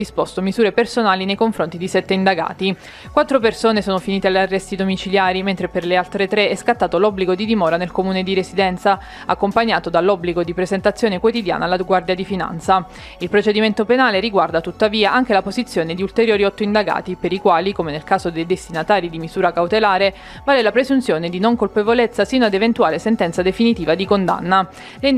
disposto misure personali nei confronti di 7 indagati. 4 persone sono finite agli arresti domiciliari, mentre per le altre 3 è scattato l'obbligo di dimora nel comune di residenza, accompagnato dall'obbligo di presentazione quotidiana alla Guardia di Finanza. Il procedimento penale riguarda tuttavia anche la posizione di ulteriori 8 indagati, per i quali, come nel caso dei destinatari di misura cautelare, vale la presunzione di non colpevolezza sino ad eventuale sentenza definitiva di condanna.